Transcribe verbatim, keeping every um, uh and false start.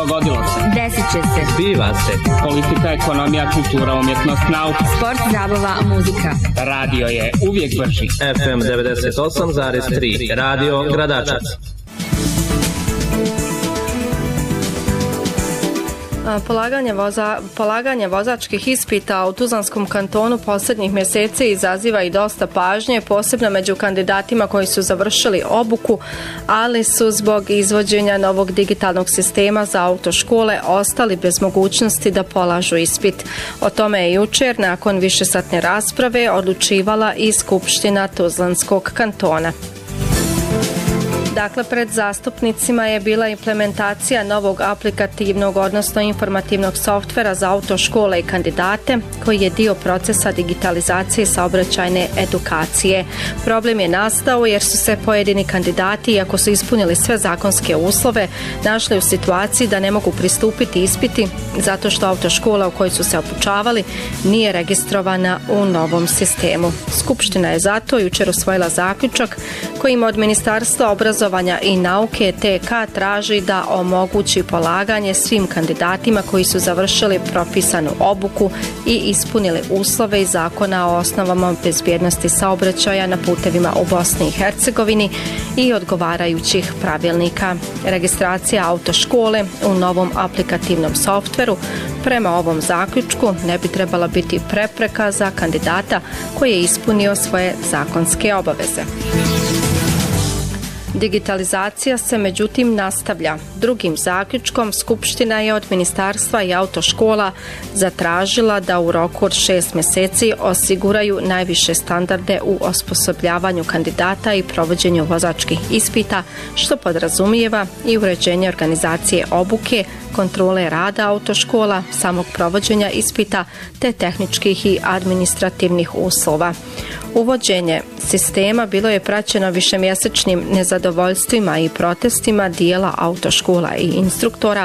Dogodilo se. Desit će se. Zbiva se. Politika, ekonomija, kultura, umjetnost, nauka. Sport, zabava, muzika. Radio je uvijek brži. F M devedeset osam zarez tri. Radio Gradačac. Polaganje, voza, polaganje vozačkih ispita u Tuzlanskom kantonu posljednjih mjeseci izaziva i dosta pažnje, posebno među kandidatima koji su završili obuku, ali su zbog izvođenja novog digitalnog sistema za autoškole ostali bez mogućnosti da polažu ispit. O tome je jučer, nakon višesatne rasprave, odlučivala i Skupština Tuzlanskog kantona. Dakle, pred zastupnicima je bila implementacija novog aplikativnog, odnosno informativnog softvera za autoškole i kandidate, koji je dio procesa digitalizacije saobraćajne edukacije. Problem je nastao jer su se pojedini kandidati, iako su ispunili sve zakonske uslove, našli u situaciji da ne mogu pristupiti ispiti zato što autoškola u kojoj su se obučavali nije registrovana u novom sistemu. Skupština je zato jučer usvojila zaključak kojim od Ministarstva obrazovanja i nauke T K traži da omogući polaganje svim kandidatima koji su završili propisanu obuku i ispunili uslove iz Zakona o osnovama bezbjednosti saobraćaja na putevima u Bosni i Hercegovini i odgovarajućih pravilnika. Registracija autoškole u novom aplikativnom softveru prema ovom zaključku ne bi trebala biti prepreka za kandidata koji je ispunio svoje zakonske obaveze. Digitalizacija se međutim nastavlja. Drugim zaključkom Skupština je od ministarstva i autoškola zatražila da u roku od šest mjeseci osiguraju najviše standarde u osposobljavanju kandidata i provođenju vozačkih ispita, što podrazumijeva i uređenje organizacije obuke, kontrole rada autoškola, samog provođenja ispita te tehničkih i administrativnih uslova. Uvođenje sistema bilo je praćeno višemjesečnim nezadovoljstvima i protestima dijela autoškola i instruktora